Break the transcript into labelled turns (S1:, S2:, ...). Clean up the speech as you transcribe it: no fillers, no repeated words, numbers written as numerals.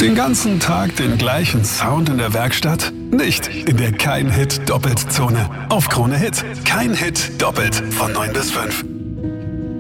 S1: Den ganzen Tag den gleichen Sound in der Werkstatt? Nicht in der Kein-Hit-Doppelt-Zone. Auf Krone Hit. Kein Hit doppelt von 9 bis 5.